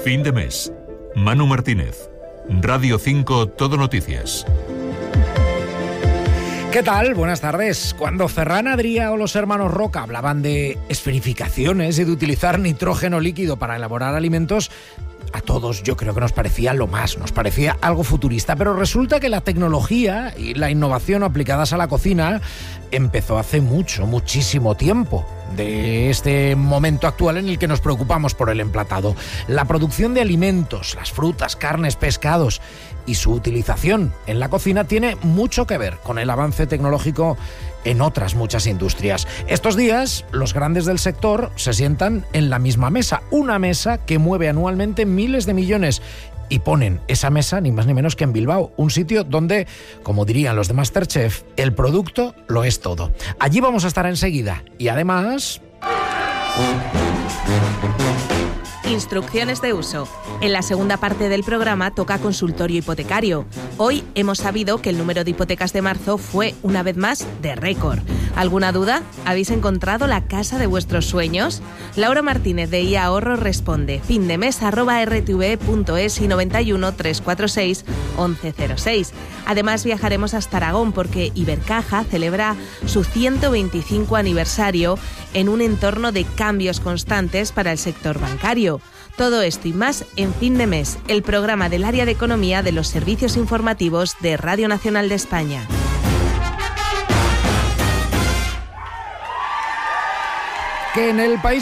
Fin de mes. Manu Martínez. Radio 5 Todo Noticias. ¿Qué tal? Buenas tardes. Cuando Ferran Adrià o los hermanos Roca hablaban de esferificaciones y de utilizar nitrógeno líquido para elaborar alimentos, a todos yo creo que nos parecía lo más, nos parecía algo futurista, pero resulta que la tecnología y la innovación aplicadas a la cocina empezó hace muchísimo tiempo de este momento actual en el que nos preocupamos por el emplatado. La producción de alimentos, las frutas, carnes, pescados y su utilización en la cocina tiene mucho que ver con el avance tecnológico en otras muchas industrias. Estos días, los grandes del sector se sientan en la misma mesa, una mesa que mueve anualmente miles de millones, y ponen esa mesa ni más ni menos que en Bilbao, un sitio donde, como dirían los de MasterChef, el producto lo es todo. Allí vamos a estar enseguida y además... Instrucciones de uso. En la segunda parte del programa toca consultorio hipotecario. Hoy hemos sabido que el número de hipotecas de marzo fue, una vez más, de récord. ¿Alguna duda? ¿Habéis encontrado la casa de vuestros sueños? Laura Martínez de IA Ahorro responde: findemes@rtve.es y 91 346 1106. Además viajaremos hasta Aragón porque Ibercaja celebra su 125 aniversario en un entorno de cambios constantes para el sector bancario. Todo esto y más en Fin de Mes, el programa del área de economía de los servicios informativos de Radio Nacional de España. Que en el país